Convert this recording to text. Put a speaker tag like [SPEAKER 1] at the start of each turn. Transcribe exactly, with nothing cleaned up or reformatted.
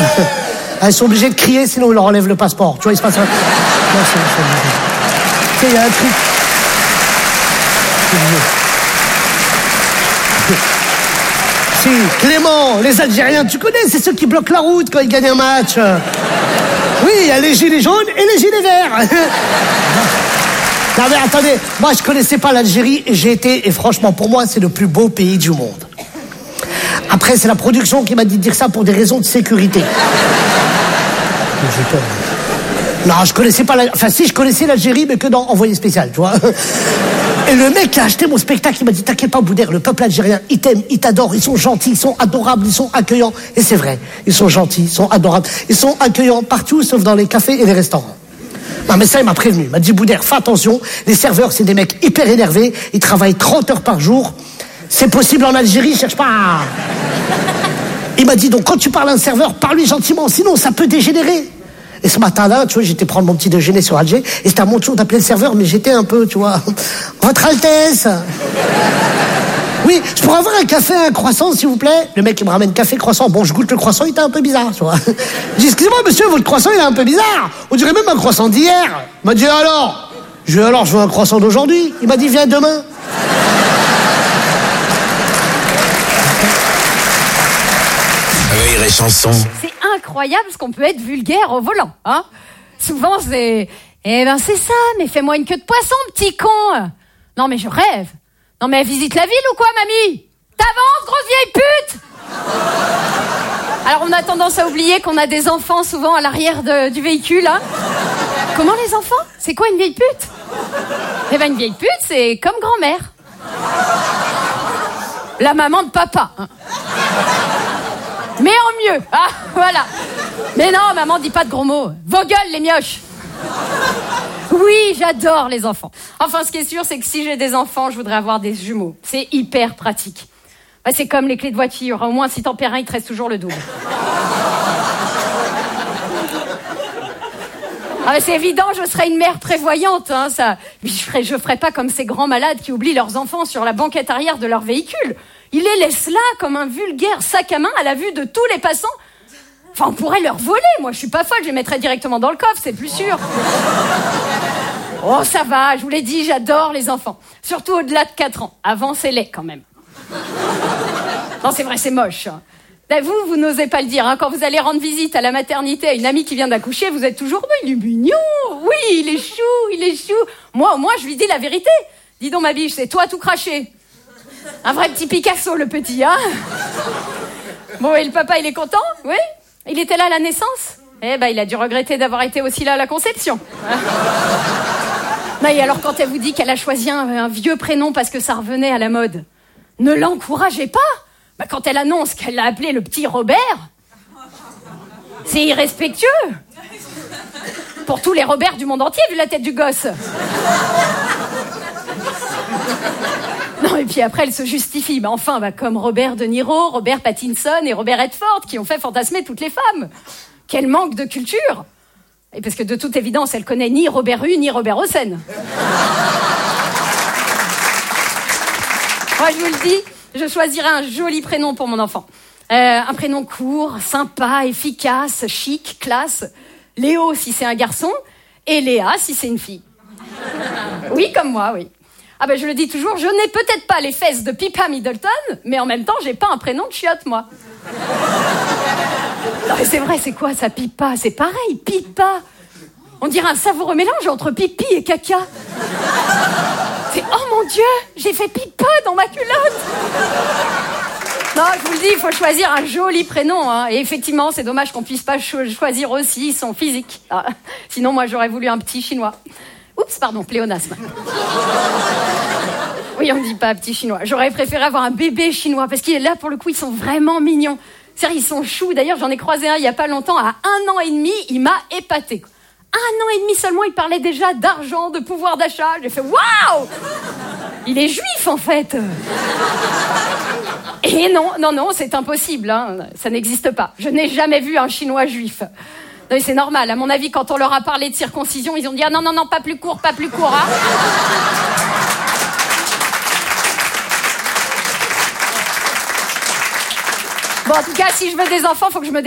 [SPEAKER 1] Elles sont obligées de crier, sinon ils leur enlèvent le passeport. Tu vois, il se passe un... Non, c'est... Tu sais, il y a un truc... Si, Clément, les Algériens, tu connais, c'est ceux qui bloquent la route quand ils gagnent un match. Oui, il y a les gilets jaunes et les gilets verts. Non mais attendez, moi je connaissais pas l'Algérie et j'ai été, et franchement pour moi c'est le plus beau pays du monde. Après c'est la production qui m'a dit de dire ça pour des raisons de sécurité. J'ai peur. Non, je connaissais pas l'Algérie, enfin si je connaissais l'Algérie mais que dans Envoyé spécial, tu vois. Et le mec qui a acheté mon spectacle, il m'a dit t'inquiète pas Boudère, le peuple algérien, ils t'aiment, ils t'adorent, ils sont gentils, ils sont adorables, ils sont accueillants. Et c'est vrai, ils sont gentils, ils sont adorables, ils sont accueillants partout sauf dans les cafés et les restaurants. Non mais ça il m'a prévenu, il m'a dit Boudère, fais attention, les serveurs c'est des mecs hyper énervés, ils travaillent trente heures par jour, c'est possible en Algérie, cherche pas. Il m'a dit donc quand tu parles à un serveur, parle-lui gentiment, sinon ça peut dégénérer. Et ce matin-là, tu vois, j'étais prendre mon petit déjeuner sur Alger, et c'était à mon tour d'appeler le serveur, mais j'étais un peu, tu vois, Votre Altesse. Oui, je pourrais avoir un café, un croissant, s'il vous plaît. Le mec, il me ramène café, croissant. Bon, je goûte le croissant, il était un peu bizarre, tu vois. Je dis, excusez-moi, monsieur, votre croissant, il est un peu bizarre. On dirait même un croissant d'hier. Il m'a dit, alors? Je lui ai dit, alors, je veux un croissant d'aujourd'hui. Il m'a dit, viens demain.
[SPEAKER 2] Rire et chanson.
[SPEAKER 3] C'est incroyable ce qu'on peut être vulgaire au volant, hein. Souvent, c'est... Eh ben, c'est ça, mais fais-moi une queue de poisson, petit con. Non, mais je rêve. Non mais elle visite la ville ou quoi, mamie? T'avances, grosse vieille pute! Alors on a tendance à oublier qu'on a des enfants souvent à l'arrière de, du véhicule, hein. Comment les enfants? C'est quoi une vieille pute? Eh ben une vieille pute, c'est comme grand-mère. La maman de papa, hein. Mais en mieux, ah, voilà. Mais non, maman dit pas de gros mots. Vos gueules, les mioches. Oui, j'adore les enfants. Enfin, ce qui est sûr, c'est que si j'ai des enfants, je voudrais avoir des jumeaux. C'est hyper pratique. Bah, c'est comme les clés de voiture. Au moins, si t'en perds un, il te reste toujours le double. Ah, c'est évident, je serais une mère prévoyante. Hein, ça. Je ferais, je ferais pas comme ces grands malades qui oublient leurs enfants sur la banquette arrière de leur véhicule. Ils les laissent là comme un vulgaire sac à main à la vue de tous les passants. Enfin, on pourrait leur voler. Moi, je suis pas folle, je les mettrais directement dans le coffre, c'est plus sûr. Oh, ça va, je vous l'ai dit, j'adore les enfants. Surtout au-delà de quatre ans. Avant, c'est laid, quand même. Non, c'est vrai, c'est moche. Ben, vous, vous n'osez pas le dire. Hein. Quand vous allez rendre visite à la maternité à une amie qui vient d'accoucher, vous êtes toujours... Oh, il est mignon. Oui, il est chou, il est chou. Moi, au moins, je lui dis la vérité. Dis donc, ma biche, c'est toi tout craché. Un vrai petit Picasso, le petit, hein. Bon, et le papa, il est content? Oui. Il était là à la naissance? Eh ben, il a dû regretter d'avoir été aussi là à la conception. Non, et alors, quand elle vous dit qu'elle a choisi un, un vieux prénom parce que ça revenait à la mode, ne l'encouragez pas. Bah, quand elle annonce qu'elle l'a appelé le petit Robert, c'est irrespectueux. Pour tous les Robert du monde entier, vu la tête du gosse. Non, et puis après, elle se justifie. Mais enfin, bah, comme Robert De Niro, Robert Pattinson et Robert Redford, qui ont fait fantasmer toutes les femmes. Quel manque de culture! Et parce que de toute évidence, elle connaît ni Robert Hue, ni Robert Hossein. Moi, je vous le dis, je choisirai un joli prénom pour mon enfant. Euh, un prénom court, sympa, efficace, chic, classe. Léo, si c'est un garçon, et Léa, si c'est une fille. Oui, comme moi, oui. Ah ben, je le dis toujours, je n'ai peut-être pas les fesses de Pippa Middleton, mais en même temps, j'ai pas un prénom de chiotte, moi. Non, mais c'est vrai, c'est quoi ça, Pippa? C'est pareil, Pippa. On dirait un savoureux mélange entre pipi et caca. C'est, oh mon Dieu, j'ai fait Pippa dans ma culotte. Non, je vous le dis, il faut choisir un joli prénom. Hein. Et effectivement, c'est dommage qu'on puisse pas cho- choisir aussi son physique. Ah, sinon, moi, j'aurais voulu un petit chinois. Oups, pardon, pléonasme. Oui, on ne dit pas petit chinois. J'aurais préféré avoir un bébé chinois, parce qu'il est là, pour le coup, ils sont vraiment mignons. C'est-à-dire, ils sont choux. D'ailleurs, j'en ai croisé un il n'y a pas longtemps, à un an et demi, il m'a épaté. Un an et demi seulement, il parlait déjà d'argent, de pouvoir d'achat. J'ai fait, waouh! Il est juif, en fait. Et non, non, non, c'est impossible. Hein. Ça n'existe pas. Je n'ai jamais vu un chinois juif. Non, mais c'est normal. À mon avis, quand on leur a parlé de circoncision, ils ont dit, ah non, non, non, pas plus court, pas plus court. Hein. Bon, en tout cas, si je veux des enfants, il faut que je me